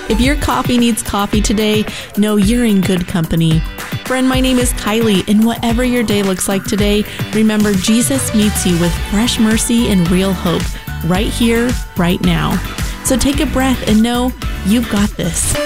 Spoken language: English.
If your coffee needs coffee today, know you're in good company. Friend, my name is Kylie, and whatever your day looks like today, remember Jesus meets you with fresh mercy and real hope right here, right now. So take a breath and know you've got this.